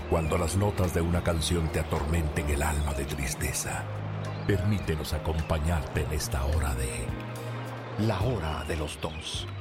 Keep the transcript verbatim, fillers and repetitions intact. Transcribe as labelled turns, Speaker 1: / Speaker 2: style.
Speaker 1: Cuando las notas de una canción te atormenten el alma de tristeza, permítenos acompañarte en esta hora de La Hora de los Dos.